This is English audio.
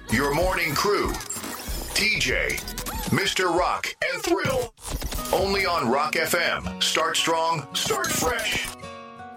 Your morning crew. TJ, Mr. Rock, and Thrill. Only on Rock FM. Start strong, start fresh.